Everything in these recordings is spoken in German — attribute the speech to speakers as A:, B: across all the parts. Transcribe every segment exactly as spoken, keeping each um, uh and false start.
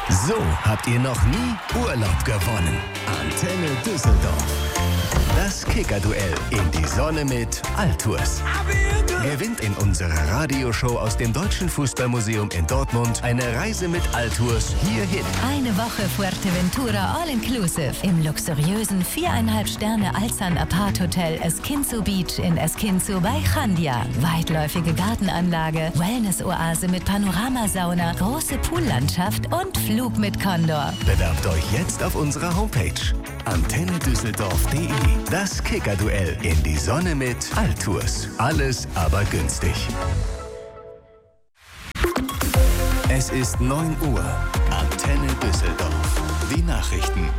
A: So habt ihr noch nie Urlaub gewonnen. Antenne Düsseldorf. Das Kicker-Duell in die Sonne mit Altours. Gewinnt in unserer Radioshow aus dem Deutschen Fußballmuseum in Dortmund eine Reise mit Altours hierhin.
B: Eine Woche Fuerteventura All-Inclusive im luxuriösen viereinhalb Sterne Alzan Apart Hotel Esquinzo Beach in Esquinzo bei Chandia. Weitläufige Gartenanlage, Wellness-Oase mit Panoramasauna, große Poollandschaft und Flug mit Condor.
A: Bewerbt euch jetzt auf unserer Homepage antenne düsseldorf punkt de. Das Kicker-Duell in die Sonne mit Altours. Alles aber günstig. Es ist neun Uhr. Antenne Düsseldorf. Die Nachrichten.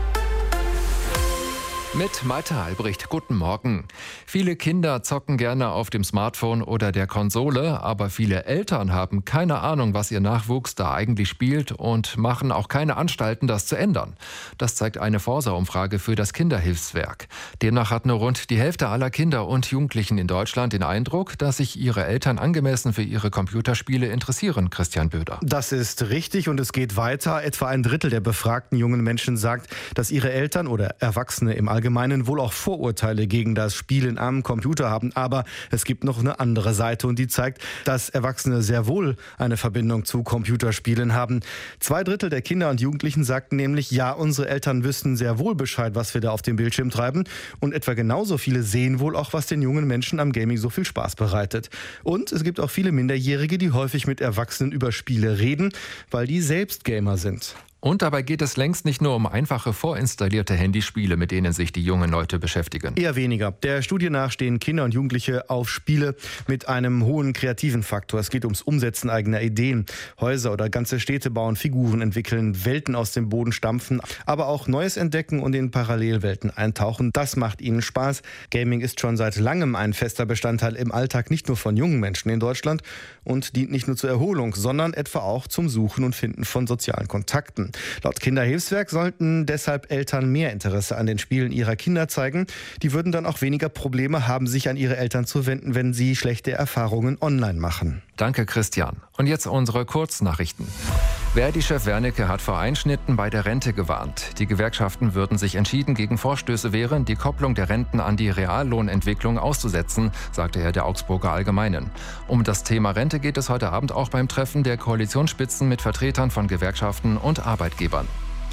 C: Mit Malte Albrecht, guten Morgen. Viele Kinder zocken gerne auf dem Smartphone oder der Konsole, aber viele Eltern haben keine Ahnung, was ihr Nachwuchs da eigentlich spielt und machen auch keine Anstalten, das zu ändern. Das zeigt eine Forsa-Umfrage für das Kinderhilfswerk. Demnach hat nur rund die Hälfte aller Kinder und Jugendlichen in Deutschland den Eindruck, dass sich ihre Eltern angemessen für ihre Computerspiele interessieren. Christian Böder.
D: Das ist richtig und es geht weiter. Etwa ein Drittel der befragten jungen Menschen sagt, dass ihre Eltern oder Erwachsene im Allgemeinen wohl auch Vorurteile gegen das Spielen am Computer haben. Aber es gibt noch eine andere Seite und die zeigt, dass Erwachsene sehr wohl eine Verbindung zu Computerspielen haben. Zwei Drittel der Kinder und Jugendlichen sagten nämlich, ja, unsere Eltern wüssten sehr wohl Bescheid, was wir da auf dem Bildschirm treiben. Und etwa genauso viele sehen wohl auch, was den jungen Menschen am Gaming so viel Spaß bereitet. Und es gibt auch viele Minderjährige, die häufig mit Erwachsenen über Spiele reden, weil die selbst Gamer sind.
C: Und dabei geht es längst nicht nur um einfache vorinstallierte Handyspiele, mit denen sich die jungen Leute beschäftigen.
D: Eher weniger. Der Studie nach stehen Kinder und Jugendliche auf Spiele mit einem hohen kreativen Faktor. Es geht ums Umsetzen eigener Ideen. Häuser oder ganze Städte bauen, Figuren entwickeln, Welten aus dem Boden stampfen, aber auch Neues entdecken und in Parallelwelten eintauchen. Das macht ihnen Spaß. Gaming ist schon seit langem ein fester Bestandteil im Alltag, nicht nur von jungen Menschen in Deutschland und dient nicht nur zur Erholung, sondern etwa auch zum Suchen und Finden von sozialen Kontakten. Laut Kinderhilfswerk sollten deshalb Eltern mehr Interesse an den Spielen ihrer Kinder zeigen. Die würden dann auch weniger Probleme haben, sich an ihre Eltern zu wenden, wenn sie schlechte Erfahrungen online machen.
C: Danke, Christian. Und jetzt unsere Kurznachrichten. Verdi-Chef Wernicke hat vor Einschnitten bei der Rente gewarnt. Die Gewerkschaften würden sich entschieden gegen Vorstöße wehren, die Kopplung der Renten an die Reallohnentwicklung auszusetzen, sagte er der Augsburger Allgemeinen. Um das Thema Rente geht es heute Abend auch beim Treffen der Koalitionsspitzen mit Vertretern von Gewerkschaften und Arbeitgebern.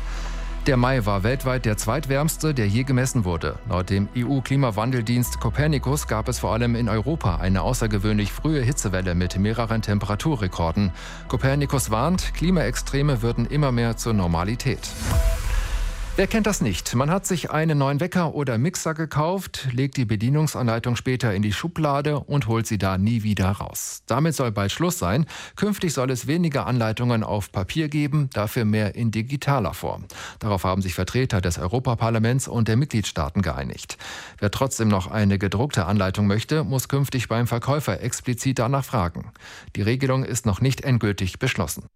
C: Der Mai war weltweit der zweitwärmste, der je gemessen wurde. Laut dem E U-Klimawandeldienst Copernicus gab es vor allem in Europa eine außergewöhnlich frühe Hitzewelle mit mehreren Temperaturrekorden. Copernicus warnt, Klimaextreme würden immer mehr zur Normalität. Wer kennt das nicht? Man hat sich einen neuen Wecker oder Mixer gekauft, legt die Bedienungsanleitung später in die Schublade und holt sie da nie wieder raus. Damit soll bald Schluss sein. Künftig soll es weniger Anleitungen auf Papier geben, dafür mehr in digitaler Form. Darauf haben sich Vertreter des Europaparlaments und der Mitgliedstaaten geeinigt. Wer trotzdem noch eine gedruckte Anleitung möchte, muss künftig beim Verkäufer explizit danach fragen. Die Regelung ist noch nicht endgültig beschlossen.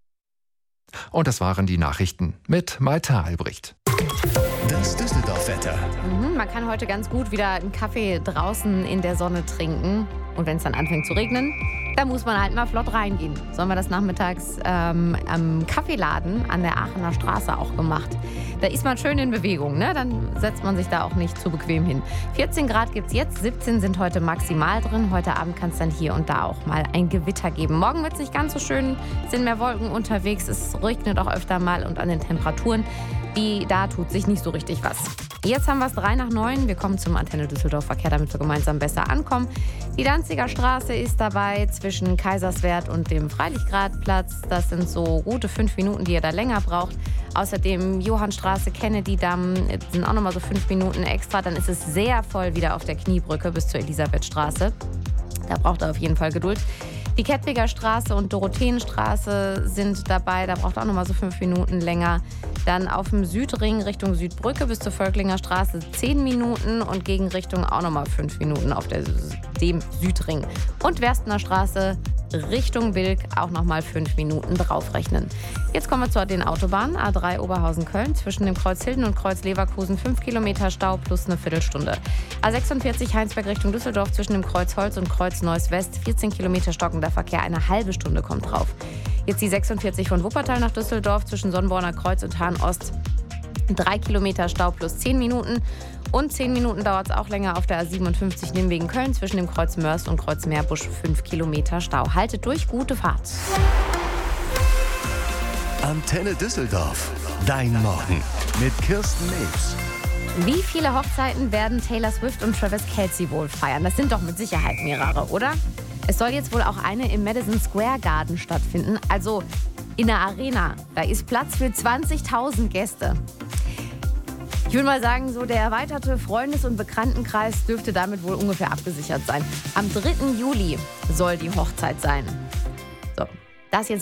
C: Und das waren die Nachrichten mit Malte Albrecht.
A: Das Düsseldorf-Wetter.
E: Mhm, man kann heute ganz gut wieder einen Kaffee draußen in der Sonne trinken. Und wenn es dann anfängt zu regnen, da muss man halt mal flott reingehen. So haben wir das nachmittags ähm, am Kaffeeladen an der Aachener Straße auch gemacht. Da ist man schön in Bewegung, ne? Dann setzt man sich da auch nicht zu bequem hin. vierzehn Grad gibt es jetzt, siebzehn sind heute maximal drin. Heute Abend kann es dann hier und da auch mal ein Gewitter geben. Morgen wird es nicht ganz so schön, es sind mehr Wolken unterwegs. Es regnet auch öfter mal und an den Temperaturen, die, da tut sich nicht so richtig was. Jetzt haben wir es drei nach neun. Wir kommen zum Antenne Düsseldorf Verkehr, damit wir gemeinsam besser ankommen. Die Danziger Straße ist dabei zwischen Kaiserswerth und dem Freilichtgradplatz. Das sind so gute fünf Minuten, die ihr da länger braucht. Außerdem Johannstraße, Kennedy-Damm sind auch nochmal so fünf Minuten extra. Dann ist es sehr voll wieder auf der Kniebrücke bis zur Elisabethstraße. Da braucht ihr auf jeden Fall Geduld. Die Kettwiger Straße und Dorotheenstraße sind dabei, da braucht auch noch mal so fünf Minuten länger. Dann auf dem Südring Richtung Südbrücke bis zur Völklinger Straße zehn Minuten und Gegenrichtung auch noch mal fünf Minuten auf der, dem Südring. Und Werstener Straße Richtung Bilk auch noch mal fünf Minuten draufrechnen. Jetzt kommen wir zu den Autobahnen. A drei Oberhausen-Köln zwischen dem Kreuz Hilden und Kreuz Leverkusen fünf Kilometer Stau plus eine Viertelstunde. A sechsundvierzig Heinsberg Richtung Düsseldorf zwischen dem Kreuz Holz und Kreuz Neuss West vierzehn Kilometer stockender Verkehr, eine halbe Stunde kommt drauf. Jetzt die sechsundvierzig von Wuppertal nach Düsseldorf zwischen Sonnborner Kreuz und Hahn-Ost. Drei Kilometer Stau plus zehn Minuten. Und zehn Minuten dauert es auch länger auf der A siebenundfünfzig Nimwegen-Köln zwischen dem Kreuz Mörs und Kreuz Meerbusch. fünf Kilometer Stau. Haltet durch, gute Fahrt.
A: Antenne Düsseldorf. Dein Morgen mit Kirsten Nebs.
E: Wie viele Hochzeiten werden Taylor Swift und Travis Kelce wohl feiern? Das sind doch mit Sicherheit mehrere, oder? Es soll jetzt wohl auch eine im Madison Square Garden stattfinden, also in der Arena. Da ist Platz für zwanzigtausend Gäste. Ich würde mal sagen, so der erweiterte Freundes- und Bekanntenkreis dürfte damit wohl ungefähr abgesichert sein. Am dritten Juli soll die Hochzeit sein. So, das jetzt